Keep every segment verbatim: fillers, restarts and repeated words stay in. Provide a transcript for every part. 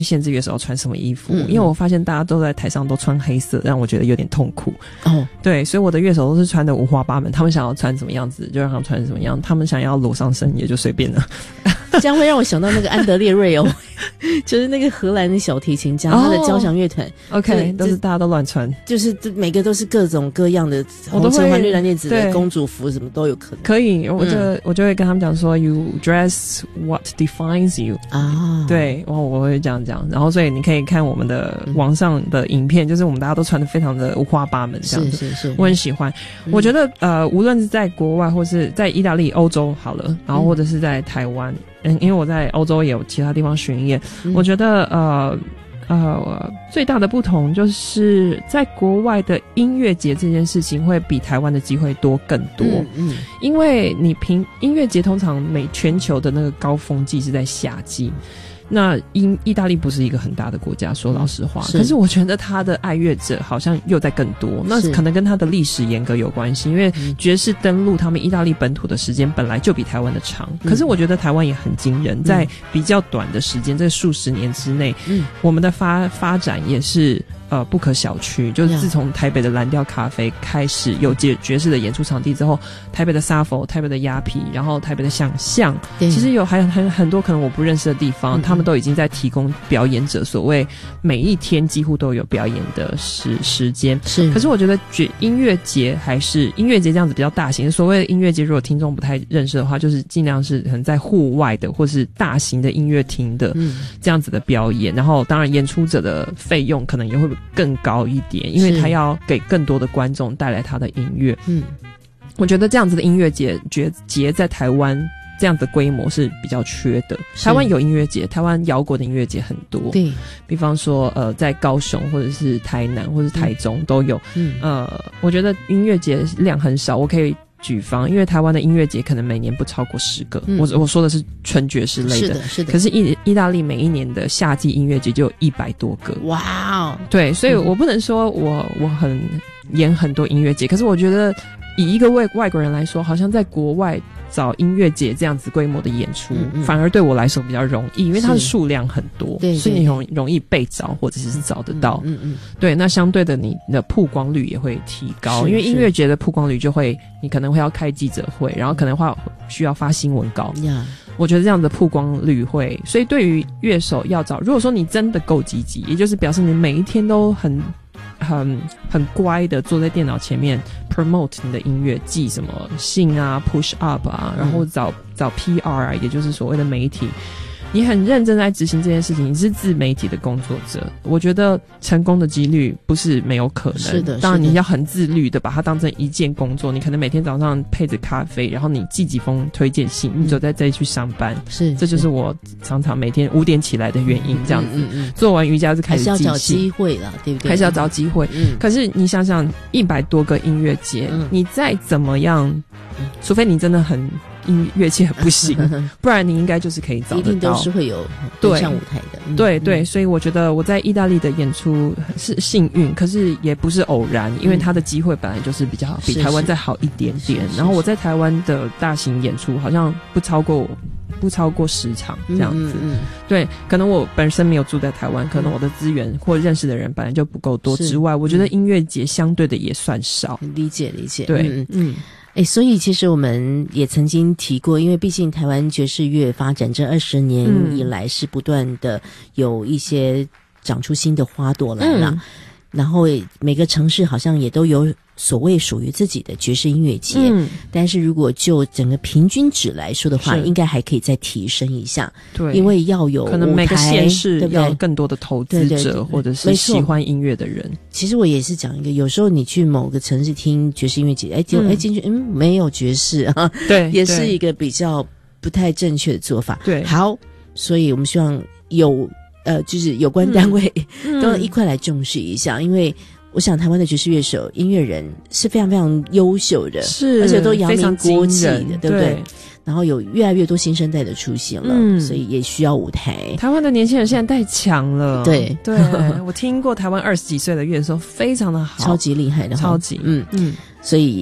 限制乐手要穿什么衣服， 嗯嗯因为我发现大家都在台上都穿黑色，让我觉得有点痛苦。 哦， 对，所以我的乐手都是穿的五花八门，他们想要穿什么样子就让他们穿什么样，他们想要裸上身也就随便了。 这样会让我想到那个安德烈瑞欧，就是那个荷兰的小提琴家，他的交响乐团。 OK， 都是大家都乱穿， 就是每个都是各种各样的红橙黄绿蓝靛紫的公主服，什么都有可能。 可以，我就、嗯、我就会跟他们讲说 ，You dress what defines you 啊， 对，然后我会这样讲，然后所以你可以看我们的网上的影片，嗯、就是我们大家都穿得非常的五花八门这样子， 是是是， 我很喜欢。嗯、我觉得呃，无论是在国外或是在意大利、欧洲好了，然后或者是在台湾。嗯，因为我在欧洲也有其他地方巡演，嗯、我觉得呃呃最大的不同就是在国外的音乐节这件事情会比台湾的机会多更多，嗯，嗯因为你平音乐节通常每全球的那个高峰季是在夏季。那意意大利不是一个很大的国家，说老实话，是可是我觉得他的爱乐者好像又在更多，那可能跟他的历史严格有关系，因为爵士登陆他们意大利本土的时间本来就比台湾的长，嗯、可是我觉得台湾也很惊人，在比较短的时间，这数十年之内，嗯、我们的发发展也是。呃，不可小觑，就是自从台北的蓝调咖啡开始有爵爵士的演出场地之后，台北的沙佛、台北的鸭皮，然后台北的想象，其实有还有很很多可能我不认识的地方，嗯、他们都已经在提供表演者，所谓每一天几乎都有表演的时时间。是，可是我觉得音乐节还是音乐节这样子比较大型。所谓的音乐节，如果听众不太认识的话，就是尽量是可能在户外的或是大型的音乐厅的这样子的表演，嗯、然后当然演出者的费用可能也会更高一点，因为他要给更多的观众带来他的音乐。嗯，我觉得这样子的音乐节节节在台湾这样的规模是比较缺的。台湾有音乐节，台湾摇滚的音乐节很多，对，比方说呃，在高雄或者是台南或者是台中、嗯、都有。嗯，呃，我觉得音乐节量很少，我可以。举方，因为台湾的音乐节可能每年不超过十个，嗯、我我说的是纯爵士类的， 是的，是的。 可是意意大利每一年的夏季音乐节就有一百多个，哇哦！对，所以我不能说我我很演很多音乐节，可是我觉得以一个外外国人来说，好像在国外找音乐节这样子规模的演出，嗯嗯反而对我来说比较容易，因为它的数量很多，对，所以你容容易被找或者是找得到。嗯 嗯, 嗯，对，那相对的你的曝光率也会提高，因为音乐节的曝光率就会，你可能会要开记者会，然后可能会需要发新闻稿。呀、嗯，我觉得这样的曝光率会，所以对于乐手要找，如果说你真的够积极，也就是表示你每一天都很。很很乖的坐在电脑前面 promote 你的音乐，寄什么信啊 push up 啊，然后找找 P R 啊，也就是所谓的媒体，你很认真在执行这件事情，你是自媒体的工作者，我觉得成功的几率不是没有可能。是的，当然你要很自律的把它当成一件工作，你可能每天早上配着咖啡，然后你寄几封推荐信，你走在这里去上班。是，这就是我常常每天五点起来的原因。这样子，嗯嗯嗯、做完瑜伽就开始寄信，还是要找机会啦，对不对？还是要找机会。嗯，可是你想想，一百多个音乐节，嗯、你再怎么样，除非你真的很。音乐器很不行，不然你应该就是可以找得到，一定都是会有登上舞台的。嗯、对对，所以我觉得我在意大利的演出是幸运，可是也不是偶然，因为他的机会本来就是比较比台湾再好一点点。然后我在台湾的大型演出好像不超过不超过十场这样子。嗯嗯嗯对，可能我本身没有住在台湾，可能我的资源或认识的人本来就不够多之外，我觉得音乐节相对的也算少。理解理解，对，嗯。嗯哎，所以其实我们也曾经提过，因为毕竟台湾爵士乐发展这二十年以来是不断的有一些长出新的花朵来了，嗯、然后每个城市好像也都有所谓属于自己的爵士音乐节，嗯、但是如果就整个平均值来说的话，应该还可以再提升一下。对，因为要有舞台，可能每个县市要更多的投资者，对对对，或者是喜欢音乐的人。其实我也是讲一个，有时候你去某个城市听爵士音乐节，哎，就哎进去，嗯，没有爵士啊，对，也是一个比较不太正确的做法。对，好，所以我们希望有呃，就是有关单位、嗯、都一块来重视一下，因为。我想台湾的爵士乐手、音乐人是非常非常优秀的，是，而且都扬名国际的，对不对？然后有越来越多新生代的出现了，嗯，所以也需要舞台。台湾的年轻人现在太强了，对对，我听过台湾二十几岁的乐手，非常的好，超级厉害的，超级，嗯嗯，所以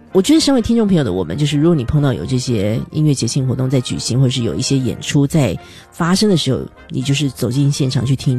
我觉得身为听众朋友的我们，就是如果你碰到有这些音乐节庆活动在举行，或者是有一些演出在发生的时候，你就是走进现场去听。